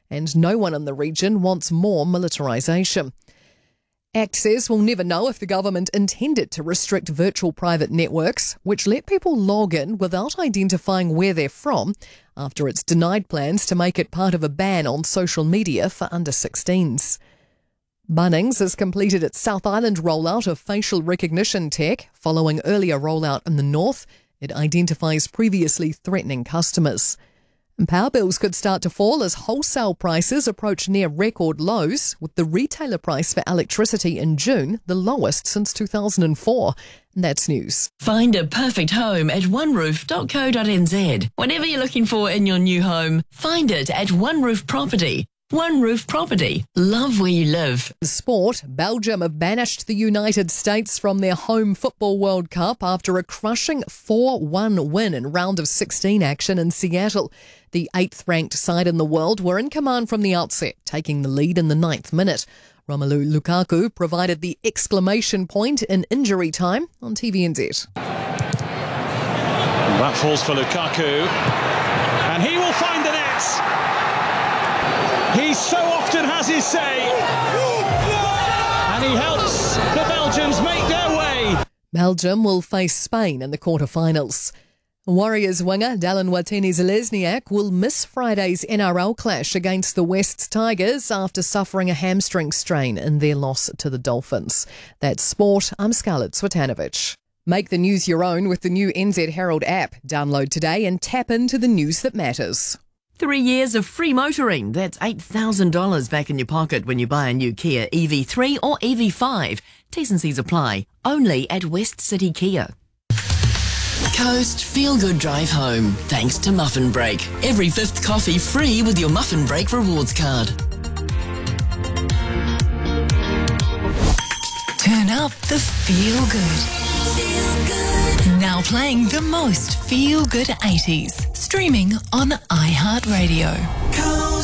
and no one in the region wants more militarisation. ACT says we'll never know if the government intended to restrict virtual private networks, which let people log in without identifying where they're from, after it's denied plans to make it part of a ban on social media for under 16s. Bunnings has completed its South Island rollout of facial recognition tech. Following earlier rollout in the north, it identifies previously threatening customers. And power bills could start to fall as wholesale prices approach near record lows, with the retailer price for electricity in June the lowest since 2004. And that's news. Find a perfect home at oneroof.co.nz. Whatever you're looking for in your new home, find it at One Roof Property. One Roof Property. Love where you live. Sport. Belgium have banished the United States from their home Football World Cup after a crushing 4-1 win in round of 16 action in Seattle. The 8th-ranked side in the world were in command from the outset, taking the lead in the 9th minute. Romelu Lukaku provided the exclamation point in injury time on TVNZ. That falls for Lukaku, and he will find the net. He so often has his say, and he helps the Belgians make their way. Belgium will face Spain in the quarterfinals. Warriors winger Dallin Watene-Zelezniak will miss Friday's NRL clash against the West's Tigers after suffering a hamstring strain in their loss to the Dolphins. That's sport. I'm Scarlett Swetanovic. Make the news your own with the new NZ Herald app. Download today and tap into the news that matters. 3 years of free motoring. That's $8,000 back in your pocket when you buy a new Kia EV3 or EV5. T's and C's apply. Only at West City Kia. Coast Feel Good Drive Home. Thanks to Muffin Break. Every 5th coffee free with your Muffin Break rewards card. Turn up the Feel Good. Feel Good. Now playing the most Feel Good 80s. Streaming on iHeartRadio.